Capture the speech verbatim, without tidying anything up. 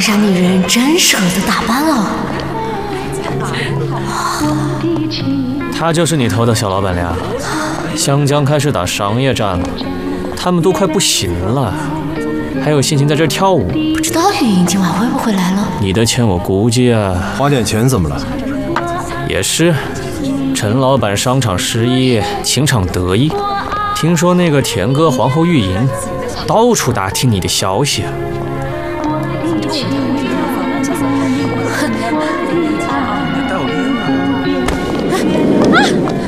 莎女人真舍得打扮哦。 他就是你投的小老板娘。湘江开始打商业战了，他们都快不行了，还有心情在这儿跳舞？ 不知道玉英今晚会不会来了？ 你的钱我估计啊， 花点钱怎么了？ 也是，陈老板商场失意，情场得意。听说那个田哥皇后玉莹到处打听你的消息啊。 啊！